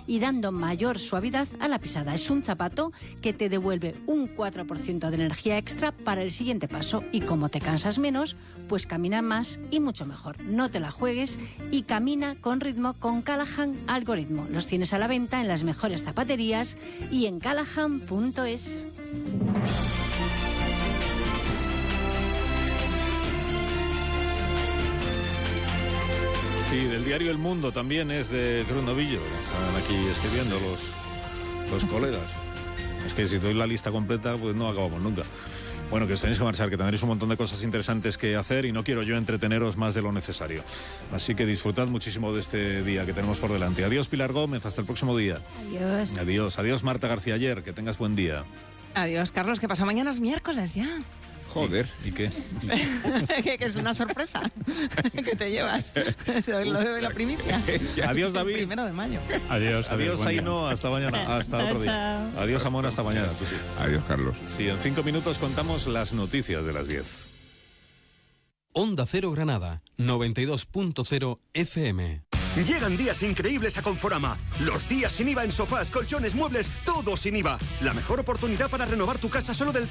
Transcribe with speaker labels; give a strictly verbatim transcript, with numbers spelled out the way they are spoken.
Speaker 1: y dando mayor suavidad a la pisada. Es un zapato que te devuelve un cuatro por ciento de energía extra para el siguiente paso y como te cansas menos, pues camina más y mucho mejor. No te la juegues y camina con ritmo con Callahan Algoritmo. Los tienes a la venta en las mejores zapaterías y en callahan punto es.
Speaker 2: Sí, del diario El Mundo también es de Cruz Novillo. Están aquí escribiendo los, los colegas. Es que si doy la lista completa, pues no acabamos nunca. Bueno, que os tenéis que marchar, que tendréis un montón de cosas interesantes que hacer y no quiero yo entreteneros más de lo necesario. Así que disfrutad muchísimo de este día que tenemos por delante. Adiós, Pilar Gómez, hasta el próximo día.
Speaker 3: Adiós.
Speaker 2: Adiós, adiós, Marta García Ayer, que tengas buen día.
Speaker 3: Adiós, Carlos, que pasó mañana es miércoles ya.
Speaker 2: Joder, ¿y qué?
Speaker 3: que, que es una sorpresa que te llevas. Lo de la primicia.
Speaker 2: Adiós, David.
Speaker 3: Primero de mayo.
Speaker 4: Adiós,
Speaker 2: adiós, adiós Aino, hasta mañana, hasta
Speaker 3: chao,
Speaker 2: otro día.
Speaker 3: chao.
Speaker 2: Adiós, Amor, hasta mañana. Tú sí.
Speaker 5: Adiós, Carlos.
Speaker 2: Sí, en cinco minutos contamos las noticias de las diez.
Speaker 6: Onda Cero Granada, noventa y dos punto cero F M.
Speaker 7: Llegan días increíbles a Conforama. Los días sin I V A en sofás, colchones, muebles, todo sin I V A. La mejor oportunidad para renovar tu casa solo del